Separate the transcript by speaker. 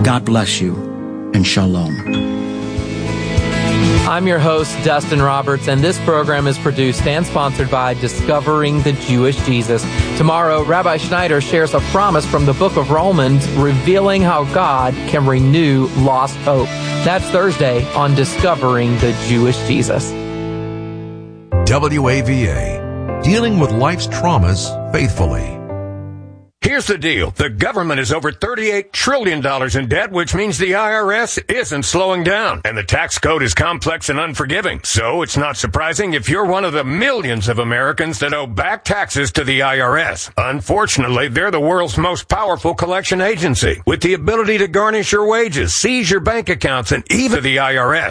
Speaker 1: God bless you, and shalom.
Speaker 2: I'm your host, Dustin Roberts, and this program is produced and sponsored by Discovering the Jewish Jesus. Tomorrow, Rabbi Schneider shares a promise from the book of Romans revealing how God can renew lost hope. That's Thursday on Discovering the Jewish Jesus.
Speaker 3: WAVA, dealing with life's traumas faithfully.
Speaker 4: Here's the deal. The government is over $38 trillion in debt, which means the IRS isn't slowing down. And the tax code is complex and unforgiving. So it's not surprising if you're one of the millions of Americans that owe back taxes to the IRS. Unfortunately, they're the world's most powerful collection agency, with the ability to garnish your wages, seize your bank accounts, and even the IRS.